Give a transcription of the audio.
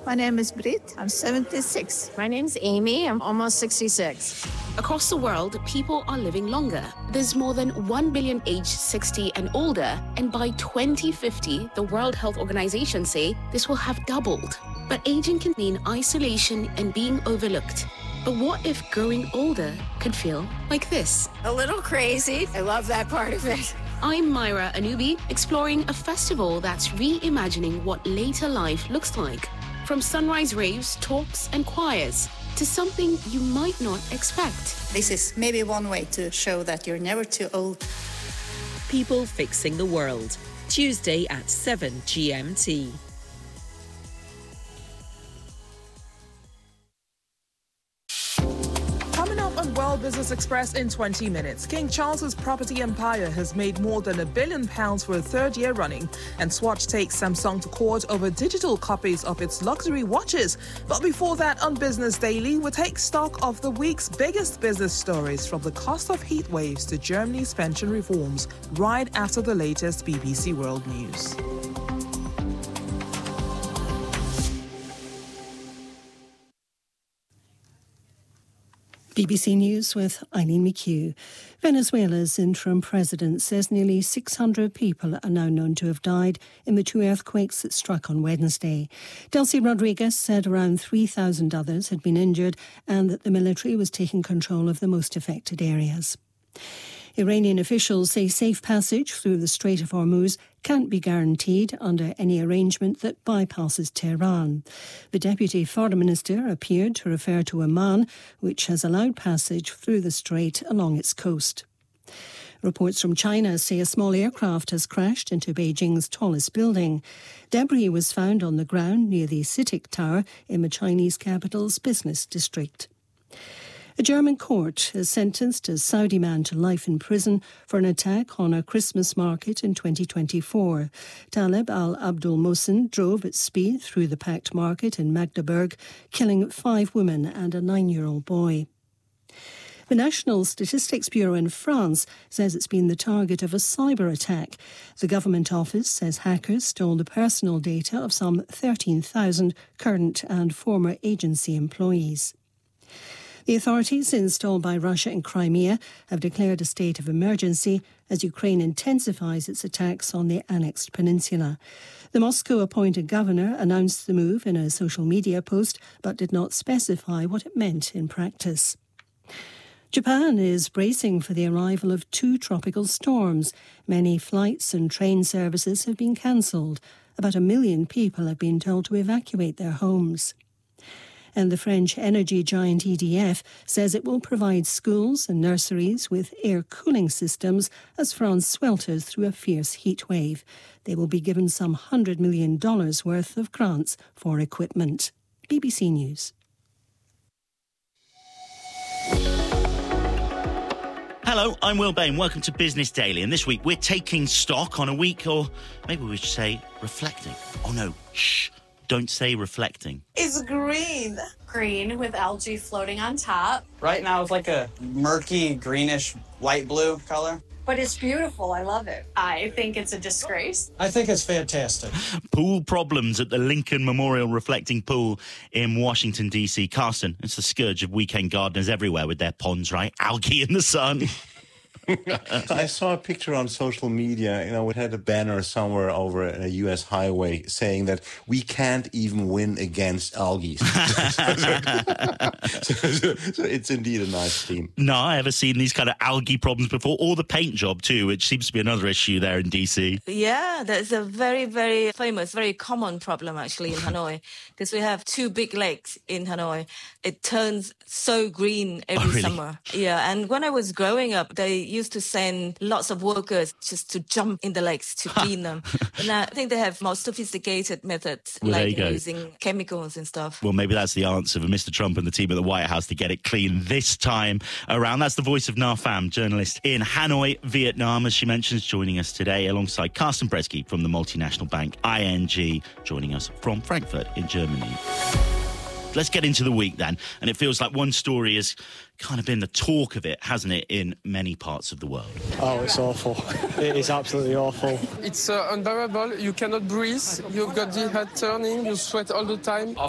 My name is Britt. I'm 76. My name's Amy. I'm almost 66. Across the world, people are living longer. There's more than 1 billion aged 60 and older, and by 2050, the World Health Organization say this will have doubled. But aging can mean isolation and being overlooked. But what if growing older could feel like this? A little crazy. I love that part of it. I'm Myra Anubi, exploring a festival that's reimagining what later life looks like. From sunrise raves, talks, and choirs, to something you might not expect. This is maybe one way to show that you're never too old. People Fixing the World, Tuesday at 7 GMT. On World Business Express in 20 minutes, King Charles's property empire has made more than £1 billion for a third year running, and Swatch takes Samsung to court over digital copies of its luxury watches. But before that, on Business Daily, we take stock of the week's biggest business stories, from the cost of heat waves to Germany's pension reforms, right after the latest BBC World News. BBC News with Eileen McHugh. Venezuela's interim president says nearly 600 people are now known to have died in the two earthquakes that struck on Wednesday. Delcy Rodriguez said around 3,000 others had been injured and that the military was taking control of the most affected areas. Iranian officials say safe passage through the Strait of Hormuz can't be guaranteed under any arrangement that bypasses Tehran. The deputy foreign minister appeared to refer to Oman, which has allowed passage through the strait along its coast. Reports from China say a small aircraft has crashed into Beijing's tallest building. Debris was found on the ground near the CITIC Tower in the Chinese capital's business district. A German court has sentenced a Saudi man to life in prison for an attack on a Christmas market in 2024. Taleb al-Abdul Mohsen drove at speed through the packed market in Magdeburg, killing 5 women and a 9-year-old boy. The National Statistics Bureau in France says it's been the target of a cyber attack. The government office says hackers stole the personal data of some 13,000 current and former agency employees. The authorities installed by Russia in Crimea have declared a state of emergency as Ukraine intensifies its attacks on the annexed peninsula. The Moscow-appointed governor announced the move in a social media post, but did not specify what it meant in practice. Japan is bracing for the arrival of 2 tropical storms. Many flights and train services have been cancelled. About 1 million people have been told to evacuate their homes. And the French energy giant EDF says it will provide schools and nurseries with air cooling systems as France swelters through a fierce heat wave. They will be given some $100 million worth of grants for equipment. BBC News. Hello, I'm Will Bain. Welcome to Business Daily. And this week we're taking stock on a week, or maybe we should say reflecting. Oh no, shh. Don't say reflecting. It's green. Green with algae floating on top. Right now it's like a murky, greenish, light blue color. But it's beautiful. I love it. I think it's a disgrace. I think it's fantastic. Pool problems at the Lincoln Memorial Reflecting Pool in Washington, D.C. Carson, it's the scourge of weekend gardeners everywhere with their ponds, right? Algae in the sun. I saw a picture on social media, it had a banner somewhere over a U.S. highway saying that we can't even win against algae. So it's indeed a nice theme. No, I haven't seen these kind of algae problems before, or the paint job too, which seems to be another issue there in D.C. Yeah, that's a very, very famous, very common problem actually in Hanoi, because we have 2 big lakes in Hanoi. It turns so green every summer. Yeah, and when I was growing up, they used to send lots of workers just to jump in the lakes to clean them. But now I think they have more sophisticated methods, like using chemicals and stuff. Well, maybe that's the answer for Mr. Trump and the team at the White House to get it clean this time around. That's the voice of Na Pham, journalist in Hanoi, Vietnam, as she mentions, joining us today alongside Carsten Bresky from the multinational bank ING, joining us from Frankfurt in Germany. Let's get into the week then. And it feels like one story has kind of been the talk of it, hasn't it, in many parts of the world? Oh, it's awful. It is absolutely awful. It's unbearable. You cannot breathe. You've got the head turning. You sweat all the time.